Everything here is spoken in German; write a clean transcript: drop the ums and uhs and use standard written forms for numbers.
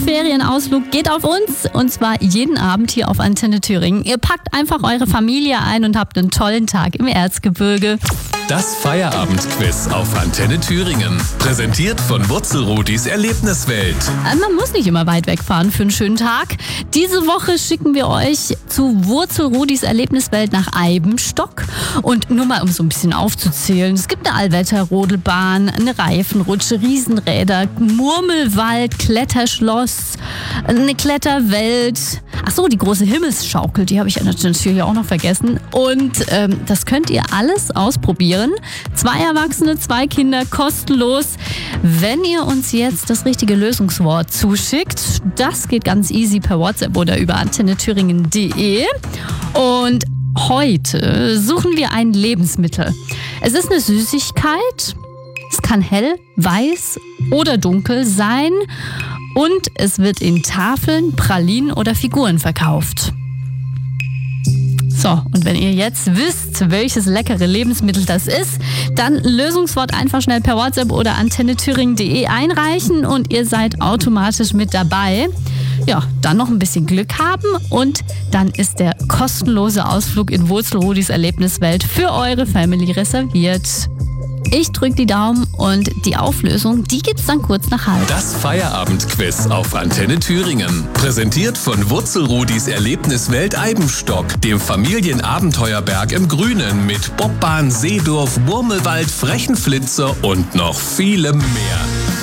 Ferienausflug geht auf uns und zwar jeden Abend hier auf Antenne Thüringen. Ihr packt einfach eure Familie ein und habt einen tollen Tag im Erzgebirge. Das Feierabendquiz auf Antenne Thüringen. Präsentiert von Wurzelrudis Erlebniswelt. Man muss nicht immer weit wegfahren für einen schönen Tag. Diese Woche schicken wir euch zu Wurzelrudis Erlebniswelt nach Eibenstock. Und nur mal, um so ein bisschen aufzuzählen. Es gibt eine Allwetterrodelbahn, eine Reifenrutsche, Riesenräder, Murmelwald, Kletterschloss, eine Kletterwelt. Ach so, die große Himmelsschaukel, die habe ich natürlich auch noch vergessen. Und das könnt ihr alles ausprobieren. 2 Erwachsene, 2 Kinder, kostenlos. Wenn ihr uns jetzt das richtige Lösungswort zuschickt, das geht ganz easy per WhatsApp oder über antennethüringen.de. Und heute suchen wir ein Lebensmittel. Es ist eine Süßigkeit. Es kann hell, weiß oder dunkel sein. Und es wird in Tafeln, Pralinen oder Figuren verkauft. So, und wenn ihr jetzt wisst, welches leckere Lebensmittel das ist, dann Lösungswort einfach schnell per WhatsApp oder antennethüringen.de einreichen und ihr seid automatisch mit dabei. Ja, dann noch ein bisschen Glück haben und dann ist der kostenlose Ausflug in Wurzelrudis Erlebniswelt für eure Family reserviert. Ich drücke die Daumen und die Auflösung, die gibt's dann kurz nach halb. Das Feierabendquiz auf Antenne Thüringen. Präsentiert von Wurzelrudis Erlebniswelt Eibenstock, dem Familienabenteuerberg im Grünen mit Bobbahn, Seedorf, Murmelwald, Frechenflitzer und noch vielem mehr.